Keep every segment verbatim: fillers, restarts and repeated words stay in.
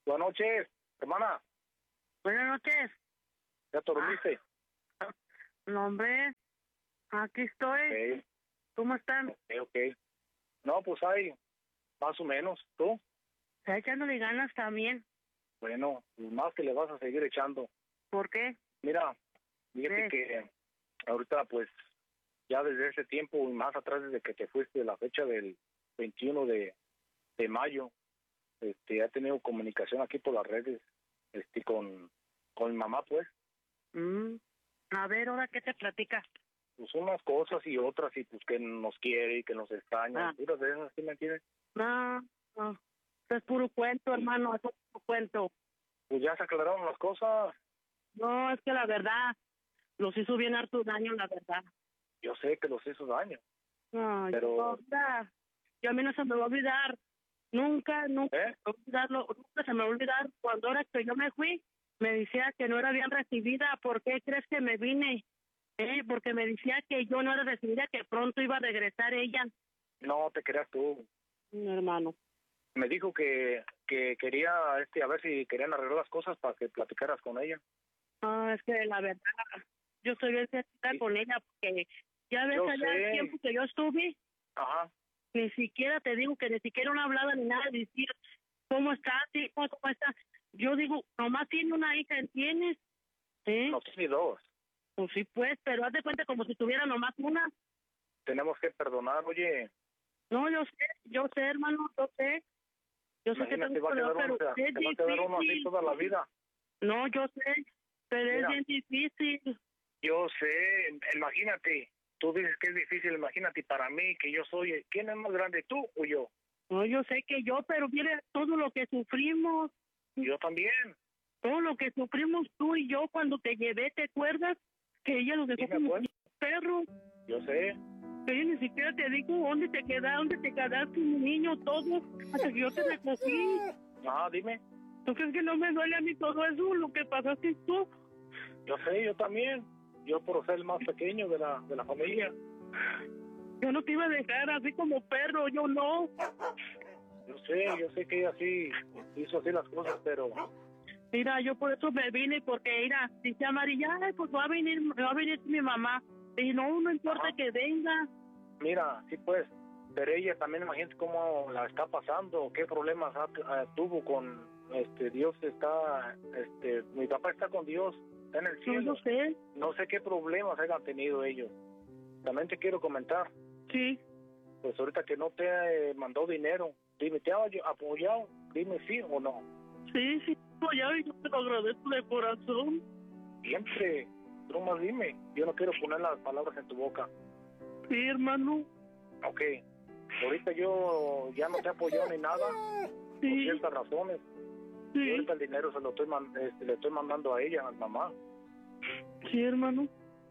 Buenas noches, hermana. Buenas noches. ¿Ya te dormiste? Ah, no, hombre, aquí estoy. Okay. ¿Cómo están? Ok, ok. No, pues hay, más o menos. ¿Tú? Está echándole ganas también. Bueno, más que le vas a seguir echando. ¿Por qué? Mira, fíjate Sí. que ahorita, pues, ya desde ese tiempo y más atrás, desde que te fuiste, la fecha del veintiuno de, de mayo, este, he tenido comunicación aquí por las redes, este, con, con mi mamá, pues. Mm. A ver, ¿ahora qué te platica? Pues unas cosas y otras, y pues que nos quiere y que nos extraña. Ah. Puras de esas, ¿sí me entiendes? No, no. Eso es puro cuento, hermano, eso es puro cuento. Pues ya se aclararon las cosas. No, es que la verdad, los hizo bien harto daño, la verdad. Yo sé que los hizo daño. No, Pero- yo, ya, yo a mí no se me va a olvidar. Nunca, nunca, ¿Eh? se me va a olvidarlo, nunca se me va a olvidar. Cuando ahora que yo me fui, me decía que no era bien recibida. ¿Por qué crees que me vine? Eh, porque me decía que yo no era recibida, que pronto iba a regresar ella. No te creas tú. Mi hermano. Me dijo que, que quería, este, a ver si querían arreglar las cosas para que platicaras con ella. Ah, es que la verdad, yo estoy bien cerquita Sí. con ella, porque ya ves Yo allá sé. el tiempo que yo estuve, Ajá. ni siquiera te digo que ni siquiera una hablada ni nada de decir cómo estás, sí, cómo cómo estás. Yo digo, nomás tiene una hija, ¿entiendes? ¿Eh? No tiene dos. Pues sí, pues, pero haz de cuenta como si tuviera nomás una. Tenemos que perdonar, oye. No, yo sé, yo sé, hermano, yo sé. Yo sé que Imagínate, tengo va a que quedar pero uno, te va es a quedar uno así difícil. toda la vida. No, yo sé, pero Mira. es bien difícil. Yo sé, imagínate. Tú dices que es difícil, imagínate, para mí, que yo soy, ¿quién es más grande, tú o yo? No, yo sé que yo, pero mire todo lo que sufrimos, Yo también. todo lo que sufrimos tú y yo cuando te llevé, ¿te acuerdas? Que ella los dejó Sí, me como acuerdo. perro. Yo sé. Que yo ni siquiera te digo dónde te quedaste, dónde te quedaste, mi niño, todo, hasta que yo te recogí. Ah, dime. ¿Tú crees que no me duele a mí todo eso, lo que pasaste tú? Yo sé, yo también. Yo por ser el más pequeño de la, de la familia. Yo no te iba a dejar así como perro, yo no. Yo sé, yo sé que ella sí hizo así las cosas, pero Mira, yo por eso me vine, porque mira, dice Amarilla, ay, pues va a venir, va a venir mi mamá. Y no, no importa Ajá. que venga. mira, sí pues, pero ella también imagínate cómo la está pasando, qué problemas ha- eh, tuvo con, este, Dios está, este, mi papá está con Dios, está en el No, cielo. yo sé, No sé qué problemas hayan tenido ellos. También te quiero comentar, sí. pues ahorita que no te eh, mandó dinero, dime, ¿te ha apoyado? Dime sí o no. Sí, sí, ya y yo te lo agradezco de corazón. Siempre, tú más dime, yo no quiero poner las palabras en tu boca. Sí, hermano. Ok, ahorita yo ya no te he apoyado ni nada, por Sí, ciertas razones. Y sí, ahorita el dinero se lo estoy man- este, le estoy mandando a ella, a mamá. sí, hermano.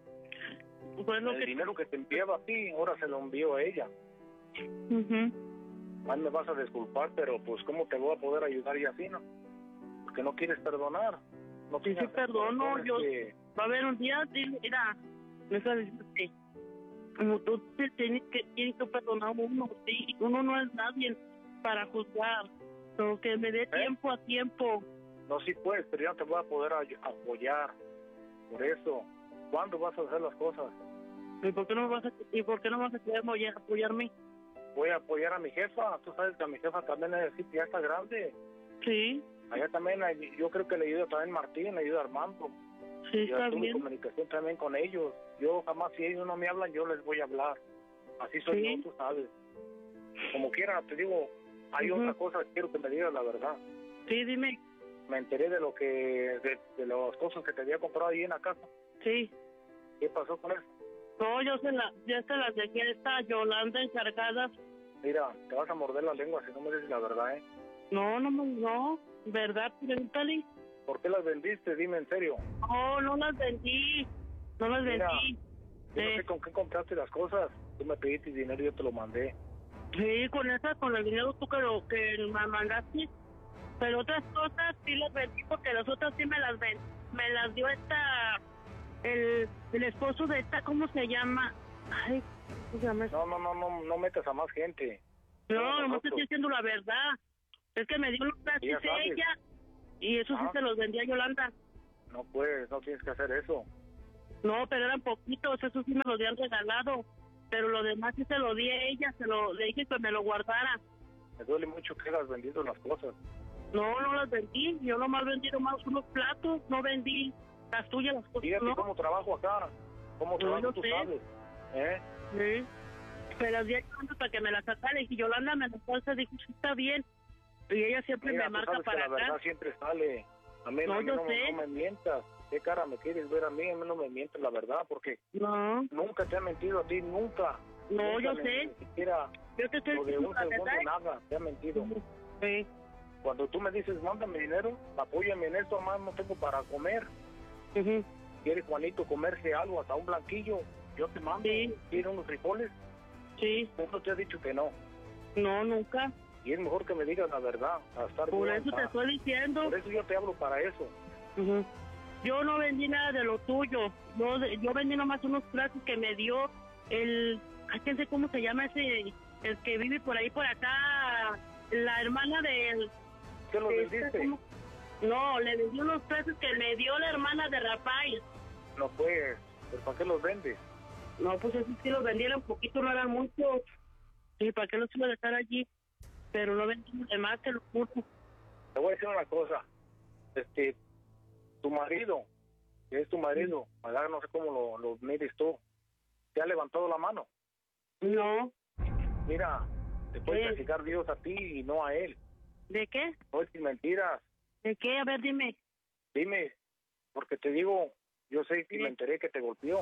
Pues lo El que... dinero que te enviaba a ti, ahora se lo envío a ella. Ujú. Ay, me vas a disculpar, pero pues ¿cómo te voy a poder ayudar y así, no? Porque no quieres perdonar. No Sí, sí, tienes perdono, corazones yo... que- Va a haber un día, dile, mira, me está diciendo que como tú te tienes que, tienes que perdonar a uno, sí, uno no es nadie para juzgar, pero que me dé tiempo a tiempo. No, sí puedes, pero yo no te voy a poder ay- apoyar. Por eso, ¿cuándo vas a hacer las cosas? ¿Y por qué no vas a, y por qué no vas a querer apoyar- apoyarme? Voy a apoyar a mi jefa. Tú sabes que a mi jefa también es decir, ya está grande. Sí, Allá también, hay- yo creo que le ayuda también Martín, le ayuda Armando. sí, Yo está tuve bien. comunicación también con ellos. Yo jamás, si ellos no me hablan, yo les voy a hablar. Así soy Sí. yo, tú sabes. Como quiera, te digo, hay Ujú. otra cosa que quiero que me digas la verdad. Sí, dime. Me enteré de lo que, de, de las cosas que te había comprado ahí en la casa. Sí. ¿Qué pasó con eso? No, yo se la, ya se las dejé a esta Yolanda encargadas. Mira, te vas a morder la lengua si no me dices la verdad, ¿eh? No, no, no, ¿verdad? Pregúntale. ¿Por qué las vendiste? Dime en serio. No, no las vendí. No las Mira, vendí. yo no Eh, sé con qué compraste las cosas. Tú me pediste dinero y yo te lo mandé. Sí, con esa, con el dinero tú que, lo, que me mandaste. Pero otras cosas sí las vendí porque las otras sí me las ven. Me las dio esta, el, el esposo de esta, ¿cómo se llama? Ay, ¿cómo se llama? No, no, no, no, no metas a más gente. No, Somos no te nosotros. estoy diciendo la verdad. Es que me dio los Ya gratis sabes. ella Y eso Ah. sí se los vendía a Yolanda. No puedes, no tienes que hacer eso. No, pero eran poquitos, eso sí me lo habían regalado. Pero lo demás sí se lo di a ella, se lo le dije que me lo guardara. Me duele mucho que hayas vendido las cosas. No, no las vendí, yo nomás vendí nomás unos platos, no vendí las tuyas, las cosas, Fíjate no. cómo trabajo acá, cómo No, trabajo, yo tú sé. sabes. ¿Eh? Sí. Me las di a Yolanda para que me las sacara, y dije, Yolanda me las pasa, dije, sí, está bien. Y ella siempre Mira, me tú marca sabes que para la verdad acá. siempre sale. A mí, No, a mí yo no, sé. no me mientas. ¿Qué cara me quieres ver a mí? A mí no me mientas la verdad, porque No, nunca te ha mentido a ti, nunca. no, Nunca yo ni- sé. Ni siquiera Yo te estoy lo de diciendo un la segundo, verdad. nada, te ha mentido. Sí. Cuando tú me dices, mándame dinero, apóyame en esto, más no tengo para comer. Ujú. ¿Quiere Juanito comerse algo, hasta un blanquillo? Yo te mando. Sí. ¿Quiere unos frijoles? Sí, Uno te ha dicho que no. no, nunca. Y es mejor que me digas la verdad, a estar Por yo en eso te paz. estoy diciendo. Por eso yo te hablo para eso. Ujú. Yo no vendí nada de lo tuyo. Yo, yo vendí nomás unos platos que me dio el... Ay, no sé cómo se llama ese... El que vive por ahí, por acá. La hermana del... ¿Qué lo de este, vendiste? ¿cómo? No, le vendí unos platos que me dio la hermana de Rafael. No pues, ¿pero para qué los vendes? No, pues esos sí los vendieron poquito, no eran muchos. ¿Y para qué los iba a dejar allí? Pero no vendí los demás, te lo juro. Te voy a decir una cosa. Este, tu marido, que es tu marido, ahora no sé cómo lo, lo mires tú, te ha levantado la mano. No. Mira, te puede ¿Qué? castigar Dios a ti y no a él. ¿De qué? No es sin mentiras. ¿De qué? A ver, dime. Dime, porque te digo, yo sé que Sí. me enteré que te golpeó.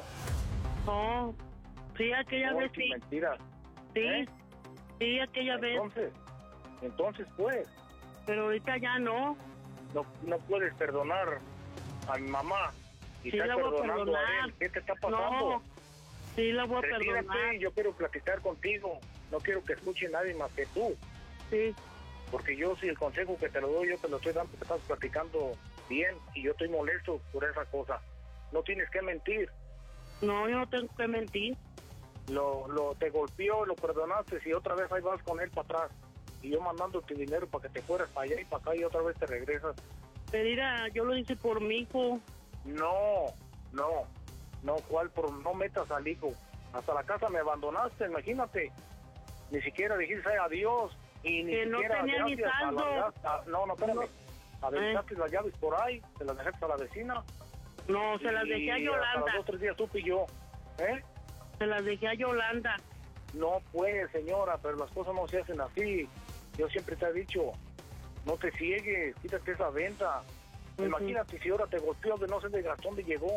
Oh, sí, aquella No vez es sin sí. mentiras. Sí, ¿Eh? sí, aquella vez. Entonces, entonces pues, Pero ahorita ya no. no, no puedes perdonar a mi mamá y Sí, estás la voy a perdonando a perdonar. él. ¿Qué te está pasando? No, sí, la voy a Retírate, perdonar. yo quiero platicar contigo. No quiero que escuche nadie más que tú. Sí, Porque yo, si el consejo que te lo doy, yo te lo estoy dando, porque estás platicando bien y yo estoy molesto por esa cosa. No tienes que mentir. no, yo no tengo que mentir. Lo, lo te golpeó, lo perdonaste y otra vez ahí vas con él para atrás. Y yo mandándote dinero para que te fueras para allá y para acá y otra vez te regresas. Pero mira, yo lo hice por mi hijo. No, no, no, ¿cuál? Por, no metas al hijo. Hasta la casa me abandonaste, imagínate. Ni siquiera dijiste adiós. Y ni Que no siquiera tenía ni gracias a la- saldo. a- no, no, espérame. No. Aventaste las llaves por ahí, te las dejaste a la vecina. No, se las dejé a y hasta Yolanda. los dos, tres días supe yo. ¿Eh? Se las dejé a Yolanda. No puede, señora, pero las cosas no se hacen así. Yo siempre te he dicho, no te ciegues, quítate esa venta. Ujú. Imagínate si ahora te golpeó, que no sé de hasta dónde llegó.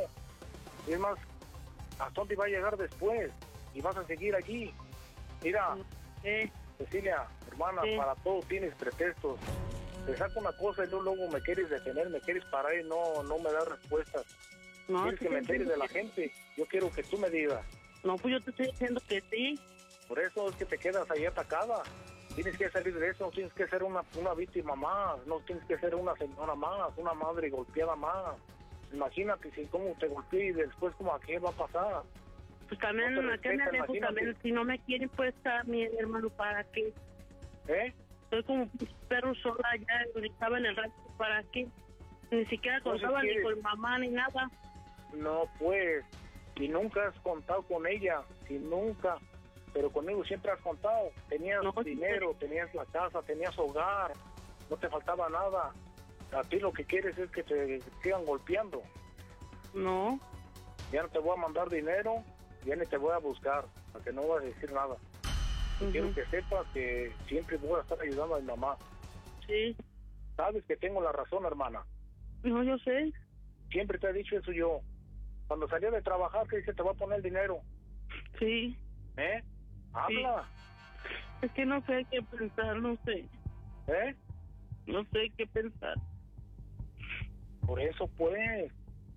Y es más, hasta dónde va a llegar después. Y vas a seguir aquí. Mira, Eh, Cecilia, hermana, Sí. para todo tienes pretextos. Te saco una cosa y luego, luego me quieres detener, me quieres parar y no, no me das respuestas. no, Tienes sí que te mentir entiendo de la que- gente. Yo quiero que tú me digas. No, pues yo te estoy diciendo que sí. Por eso es que te quedas ahí atacada. Tienes que salir de eso, no tienes que ser una, una víctima más, no tienes que ser una señora más, una madre golpeada más. Imagínate si cómo te golpeé y después como a qué va a pasar. Pues también, No te ¿a qué me respeta, alejo? imagínate. También, si no me quieren, pues está mi hermano, ¿para qué? ¿Eh? Soy como un perro sola allá, estaba en el rancho, ¿para qué? Ni siquiera No, si contaba ni quieres. con mamá ni nada. No, pues, si nunca has contado con ella, si nunca, pero conmigo siempre has contado. Tenías No, sí, dinero, tenías la casa, tenías hogar, no te faltaba nada. A ti lo que quieres es que te sigan golpeando. No, Ya no te voy a mandar dinero, ya ni te voy a buscar, para que no vas a decir nada. ujú, Quiero que sepas que siempre voy a estar ayudando a mi mamá. sí, Sabes que tengo la razón, hermana. no, yo sé, Siempre te he dicho eso yo. Cuando salía de trabajar, que dice, te voy a poner el dinero. sí. ¿Eh? Habla. Es que no sé qué pensar, no sé, ¿Eh? no sé qué pensar. Por eso, pues.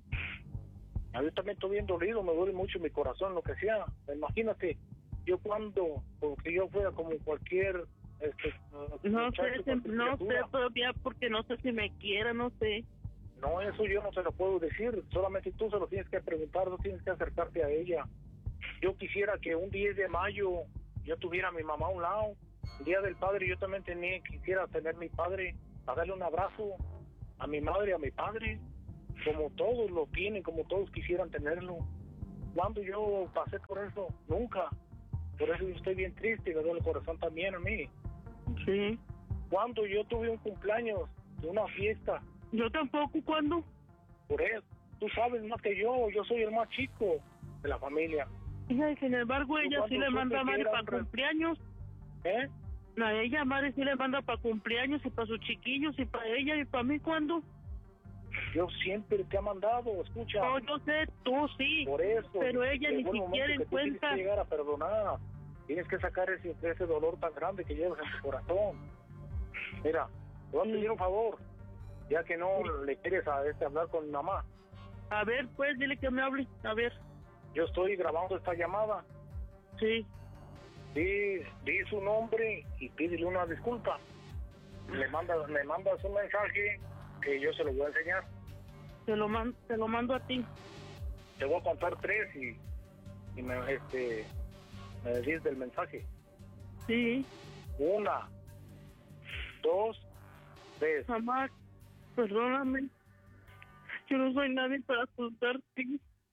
A mí también estoy bien dolido, me duele mucho mi corazón, lo que sea. Imagínate, yo cuando, porque yo fuera como cualquier... Este, No muchacho, sé, cualquier no sé criatura. todavía porque no sé si me quiera, no sé. No, eso yo no te lo puedo decir, solamente tú se lo tienes que preguntar, no tienes que acercarte a ella. Yo quisiera que un diez de mayo yo tuviera a mi mamá a un lado, el día del padre yo también tenía, quisiera tener a mi padre, a darle un abrazo, a mi madre, a mi padre, como todos lo tienen, como todos quisieran tenerlo. ¿Cuándo yo pasé por eso? Nunca. Por eso yo estoy bien triste y me duele el corazón también a mí. Sí. ¿Cuándo yo tuve un cumpleaños, una fiesta? Yo tampoco, ¿cuándo? Por eso, tú sabes más que yo, yo soy el más chico de la familia. Y sin embargo, ella sí le manda a Mari para cumpleaños. ¿Eh? A ella, Mari sí le manda para cumpleaños y para sus chiquillos y para ella y para mí, ¿cuándo? Yo siempre te he mandado, escucha. No, yo sé, tú sí. Por eso. Pero ella ni siquiera en cuenta. Tienes que llegar a perdonar. Tienes que sacar ese, ese dolor tan grande que llevas en tu corazón. Mira, te voy a pedir un favor, ya que no sí. le quieres a este hablar con mi mamá. A ver, pues, dile que me hable, a ver. Yo estoy grabando esta llamada. Sí. Di, di su nombre y pídele una disculpa. Le mandas, me mandas un mensaje que yo se lo voy a enseñar. Te lo, man, te lo mando a ti. Te voy a contar tres y, y me, este, me decís del mensaje. Sí. Una, dos, tres. Mamá, perdóname. Yo no soy nadie para juzgarte.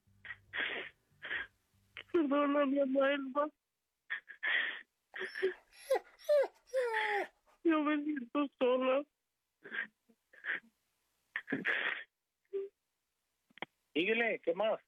Perdóname, Elba. Yo me siento sola. Dígale, ¿qué más?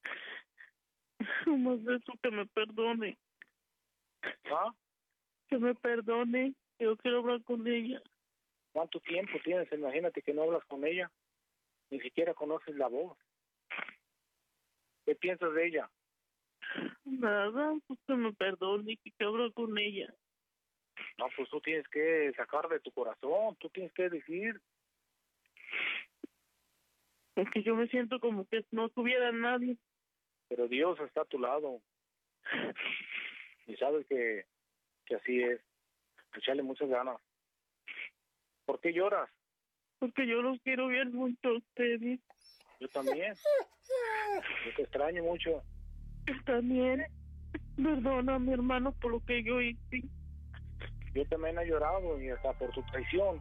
No más de eso, que me perdone. ¿Ah? Que me perdone. Yo quiero hablar con ella. ¿Cuánto tiempo tienes? Imagínate que no hablas con ella. Ni siquiera conoces la voz. ¿Qué piensas de ella? Nada, pues que me perdone, que quiero hablar con ella. No, pues tú tienes que sacar de tu corazón. Tú tienes que decir. Porque yo me siento como que no tuviera nadie. Pero Dios está a tu lado. Y sabes que, que así es. Echarle muchas ganas. ¿Por qué lloras? Porque yo los quiero bien mucho a ustedes. Yo también. Yo te extraño mucho. También. Perdona, mi hermano, por lo que yo hice. Yo también he llorado y hasta por tu traición.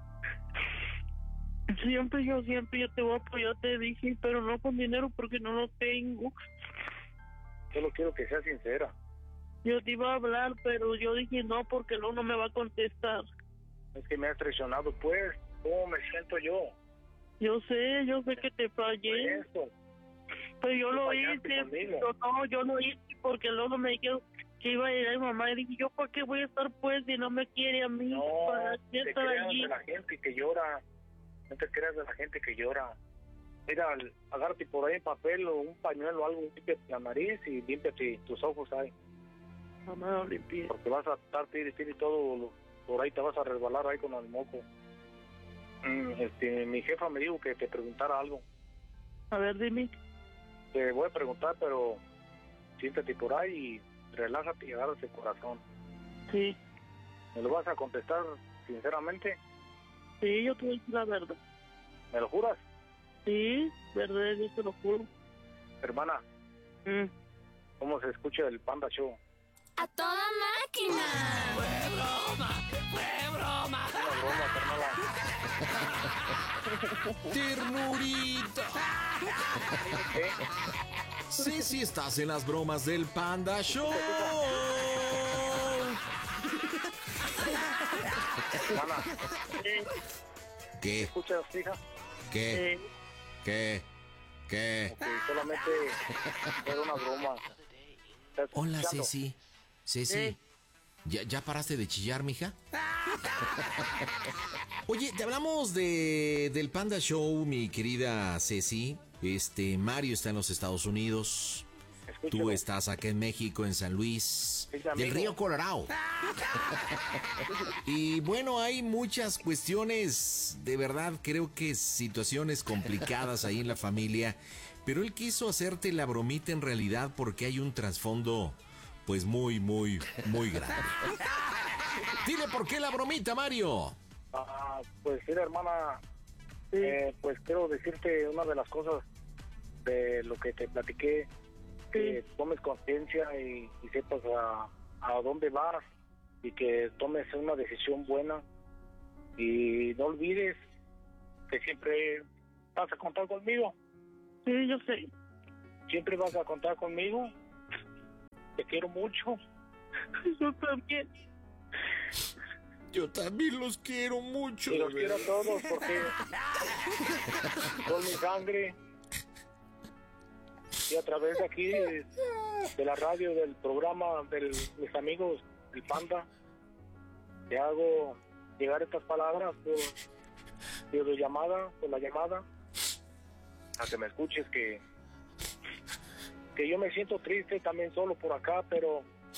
Siempre, yo siempre, yo te voy a apoyar, te dije, pero no con dinero porque no lo tengo. Solo quiero que seas sincera. Yo te iba a hablar, pero yo dije no, porque luego no me va a contestar. Es que me has traicionado, pues. ¿Cómo me siento yo? Yo sé, yo sé que te fallé. Eso. Pero yo lo hice. Yo, no, yo lo hice porque luego me dijeron que iba a llegar mi mamá. Y dije, ¿yo para qué voy a estar, pues, si no me quiere a mí? No, ¿Para qué te estar creas allí? de la gente que llora. No te creas de la gente que llora. Mira, agárrate por ahí papel o un pañuelo o algo, límpiate la nariz y límpiate tus ojos ahí. Mamá, limpia. Porque vas a estar tiri, tiri, todo, por ahí te vas a resbalar ahí con el moco. Mm, este, mi jefa me dijo que te preguntara algo. A ver, dime. Te voy a preguntar, pero siéntate por ahí y relájate y agárrate el corazón. Sí. ¿Me lo vas a contestar sinceramente? Sí, yo te voy a decir la verdad. ¿Me lo juras? Sí, verdad, yo te lo juro. Hermana, Mm. ¿cómo se escucha el Panda Show? ¡A toda máquina! ¡Fue broma! ¡Fue broma! Una broma, carnala. ¡Ternurita! ¿Eh? Sí, sí estás en las bromas del Panda Show. Hermana, ¿Qué? ¿escuchas, hija? ¿Qué? Eh, ¿Qué? ¿Qué? Que solamente era una broma. ¿Estás Hola, escuchando? Ceci. Ceci. Eh. ¿Ya, ¿Ya paraste de chillar, mija? Oye, te hablamos de del Panda Show, mi querida Ceci. Este, Mario está en los Estados Unidos. Escúchalo. Tú estás acá en México, en San Luis, Es del amigo. río Colorado. Y bueno, hay muchas cuestiones, de verdad, creo que situaciones complicadas ahí en la familia. Pero él quiso hacerte la bromita en realidad porque hay un trasfondo, pues muy, muy, muy grande. Dile por qué la bromita, Mario. Ah, pues mira, hermana, eh, pues quiero decirte una de las cosas de lo que te platiqué, que tomes conciencia y, y sepas a, a dónde vas y que tomes una decisión buena y no olvides que siempre vas a contar conmigo. Sí, yo sé. Siempre vas a contar conmigo. Te quiero mucho. Yo también. Yo también los quiero mucho. Y los quiero a todos porque son mi sangre. Y a través de aquí, de, de la radio, del programa de mis amigos, el Panda, te hago llegar estas palabras por videollamada, por la llamada, a que me escuches que, que yo me siento triste también solo por acá, pero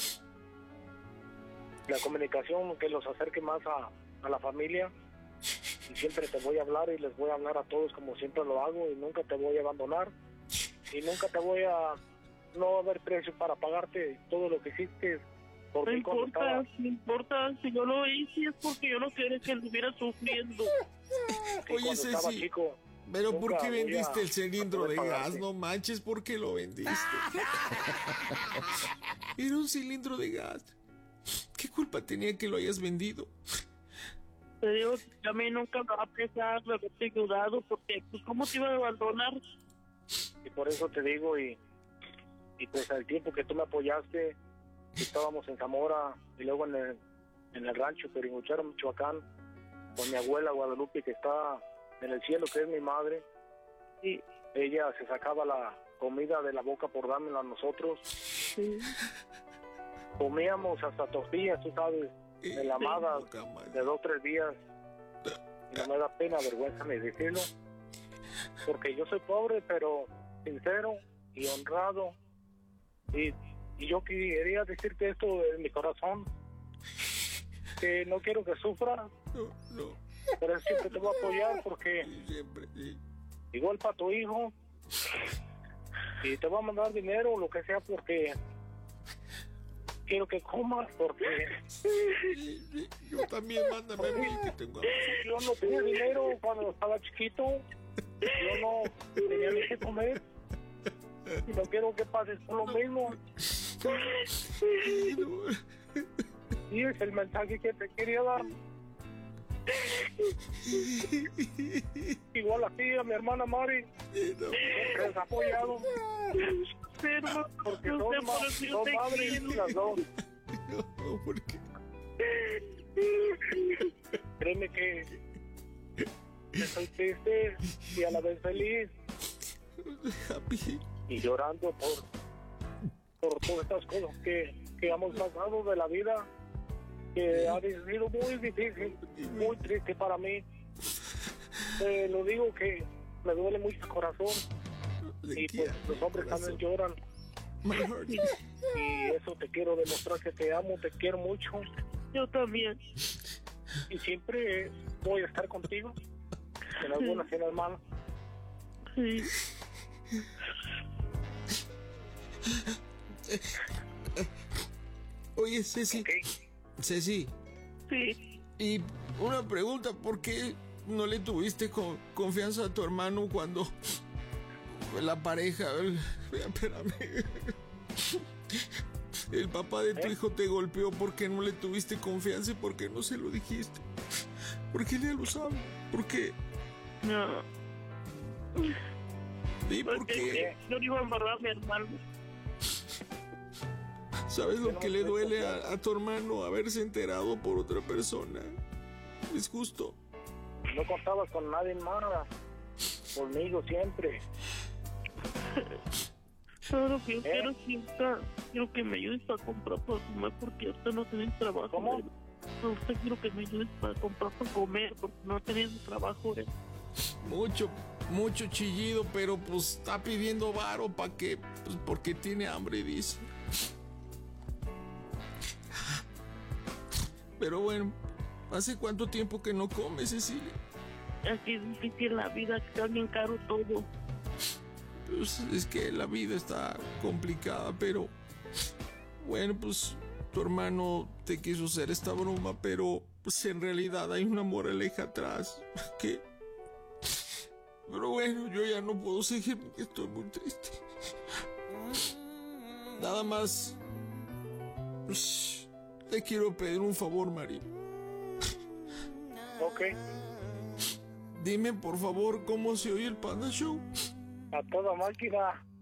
la comunicación que los acerque más a, a la familia, y siempre te voy a hablar y les voy a hablar a todos como siempre lo hago, y nunca te voy a abandonar, y nunca te voy a no haber precio para pagarte todo lo que hiciste. No importa, no importa, si yo lo hice es porque yo no quería que estuviera sufriendo. Oye, Ceci, chico, pero ¿por qué vendiste el cilindro de pagarte. gas? No manches, ¿por qué lo vendiste? Era un cilindro de gas. ¿Qué culpa tenía que lo hayas vendido? Te digo que a mí nunca me va a pesar haberte ayudado, porque pues, ¿cómo te iba a abandonar? Y por eso te digo, y, y pues al tiempo que tú me apoyaste, estábamos en Zamora y luego en el, en el rancho Peringucharo, Michoacán, con mi abuela Guadalupe, que está en el cielo, que es mi madre, y ella se sacaba la comida de la boca por dármela a nosotros. Sí. Comíamos hasta tortillas, tú sabes, enlamadas de dos o tres días. Y no me da pena, vergüenza ni decirlo, porque yo soy pobre, pero sincero y honrado. Y, y yo quería decirte esto en mi corazón, que no quiero que sufras, No, no. pero siempre te voy a apoyar, porque Siempre, sí. igual para tu hijo, y te voy a mandar dinero, lo que sea, porque quiero que comas, porque Sí, sí. Yo también, mándame a mí que tengo hambre. yo no tenía dinero cuando estaba chiquito, yo no tenía ni que comer, y no quiero que pases por lo mismo. Y es el mensaje que te quería dar. Igual a ti, a mi hermana Mari, siempre has apoyado, Pero porque no son, sé ma- por qué son te madres quiero. las dos. No, porque Créeme que estoy triste y a la vez feliz, Happy. y llorando por, por todas estas cosas que, que hemos pasado de la vida, que ha sido muy difícil, muy triste para mí. Te lo digo que me duele mucho el corazón, Le y pues quiero, los hombres también corazón. lloran, My heart. y eso te quiero demostrar, que te amo, te quiero mucho, Yo también. y siempre voy a estar contigo en algunas y en las manos. Sí. Oye, Ceci, ¿Ok? Ceci, Sí. y una pregunta, ¿por qué no le tuviste con- confianza a tu hermano cuando la pareja, el, espérame, el papá de tu ¿Eh? hijo te golpeó? ¿Por qué no le tuviste confianza y por qué no se lo dijiste? Porque él ya lo sabe. ¿Por qué? No. ¿Y por Porque qué? yo no iba a embarrar a mi hermano. ¿Sabes Yo lo no que me le estoy duele confiando. a, a tu hermano haberse enterado por otra persona? Es justo. No contabas con nadie más, conmigo siempre. Todo lo que yo ¿Eh? quiero es que ahorita quiero que me ayudes para comprar para comer, porque ahorita no tenés trabajo. ¿Cómo? ¿eh? Ahorita quiero que me ayudes para comprar para comer, porque no tenés trabajo. ¿eh? Mucho, mucho chillido, pero pues está pidiendo varo para que, pues porque tiene hambre, dice. Pero bueno, ¿hace cuánto tiempo que no comes, Cecilia? Aquí es difícil la vida, que está bien caro todo. Pues es que la vida está complicada, pero bueno, pues tu hermano te quiso hacer esta broma, pero pues en realidad hay una moraleja atrás. Que... Pero bueno, yo ya no puedo seguir porque estoy muy triste. Nada más, pues, te quiero pedir un favor, Mari. Ok, Dime por favor cómo se oye el Panda Show. A toda máquina.